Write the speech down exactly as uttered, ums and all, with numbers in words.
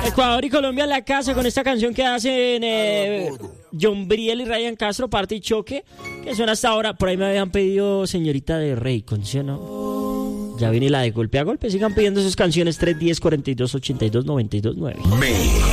Ecuador y Colombia en la casa con esta canción que hacen eh, John Briel y Ryan Castro, Parte y Choque, que suena hasta ahora. Por ahí me habían pedido Señorita de Rey, ¿condición no? Ya viene la de Golpe a Golpe. Sigan pidiendo sus canciones. Tres uno cero, cuatro dos, ocho dos, nueve dos nueve.